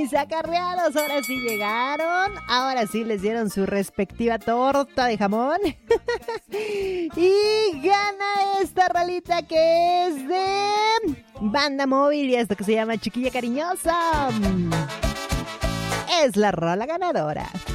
mis acarreados, ahora sí llegaron. Ahora sí les dieron su respectiva torta de jamón. Y gana esta rolita que es de Banda Móvil y esto que se llama Chiquilla Cariñosa. Es la rola ganadora.